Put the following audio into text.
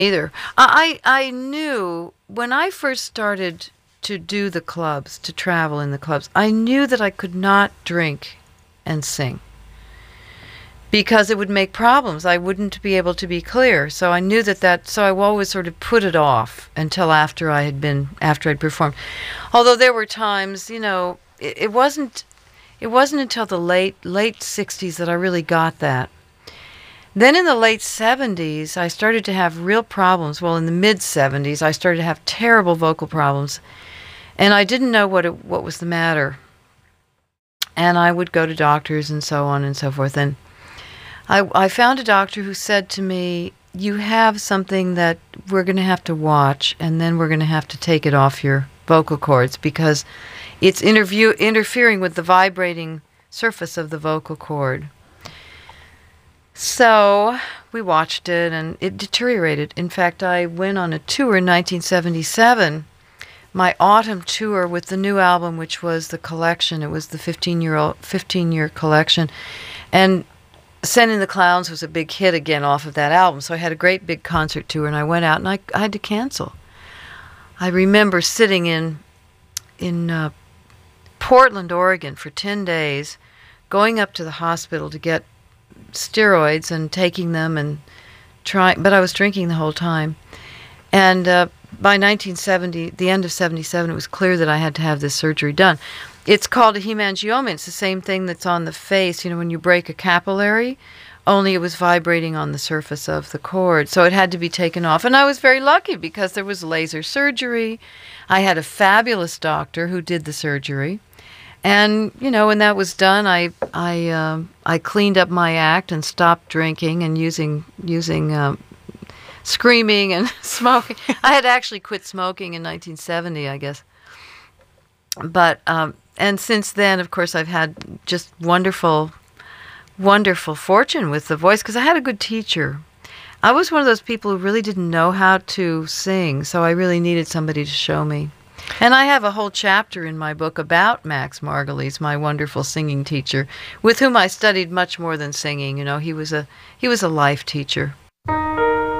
Either. I knew when I first started to do the clubs, to travel in the clubs, I knew that I could not drink and sing because it would make problems. I wouldn't be able to be clear. So I knew so I always sort of put it off until after I'd performed. Although there were times, it wasn't until the late 60s that I really got that. Then in the late 70s, I started to have real problems. Well, in the mid 70s, I started to have terrible vocal problems, and I didn't know what was the matter. And I would go to doctors and so on and so forth. And I found a doctor who said to me, "You have something that we're going to have to watch, and then we're going to have to take it off your vocal cords because it's interfering with the vibrating surface of the vocal cord." So we watched it, and it deteriorated. In fact, I went on a tour in 1977, my autumn tour with the new album, which was the collection. It was the 15-year collection. And Sending the Clowns was a big hit again off of that album. So I had a great big concert tour, and I went out, and I had to cancel. I remember sitting in Portland, Oregon for 10 days, going up to the hospital to get steroids and taking them and trying, but I was drinking the whole time. And by 1970, the end of 77, it was clear that I had to have this surgery done. It's called a hemangioma. It's the same thing that's on the face, when you break a capillary, only it was vibrating on the surface of the cord. So it had to be taken off. And I was very lucky because there was laser surgery. I had a fabulous doctor who did the surgery. And, when that was done, I cleaned up my act and stopped drinking and using screaming and smoking. I had actually quit smoking in 1970, I guess. But, and since then, of course, I've had just wonderful, wonderful fortune with the voice because I had a good teacher. I was one of those people who really didn't know how to sing, so I really needed somebody to show me. And I have a whole chapter in my book about Max Margulies, my wonderful singing teacher, with whom I studied much more than singing. He was a life teacher.